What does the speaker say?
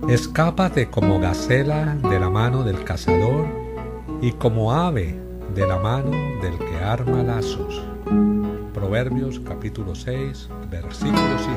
Escápate como gacela de la mano del cazador y como ave de la mano del que arma lazos. Proverbios capítulo 6, versículo 7.